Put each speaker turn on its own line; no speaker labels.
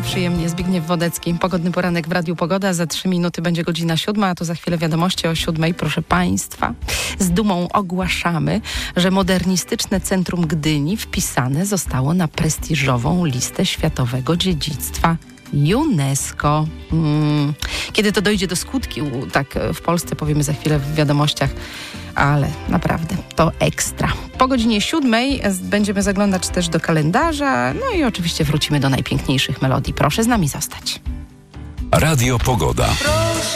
przyjemnie. Zbigniew Wodecki. Pogodny poranek w Radiu Pogoda. Za 3 minuty będzie godzina 7, a to za chwilę wiadomości o 7. Proszę Państwa, z dumą ogłaszamy, że modernistyczne centrum Gdyni wpisane zostało na prestiżową listę światowego dziedzictwa UNESCO. Kiedy to dojdzie do skutku, tak w Polsce powiemy za chwilę w wiadomościach, ale naprawdę to ekstra. Po godzinie 7 będziemy zaglądać też do kalendarza, no i oczywiście wrócimy do najpiękniejszych melodii. Proszę z nami zostać.
Radio Pogoda.